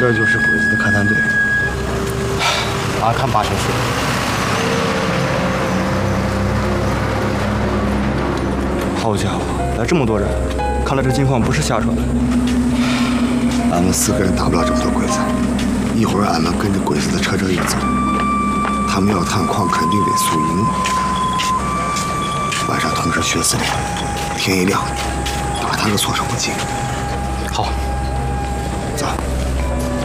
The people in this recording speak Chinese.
这就是鬼子的勘探队。 俺看8成是。 好家伙，来这么多人，看来这金矿不是瞎传的。 俺们4个人打不了这么多鬼子，一会儿俺们跟着鬼子的车辙一走，他们要探矿肯定得宿营。晚上通知薛司令，天一亮打他个措手不及。 好。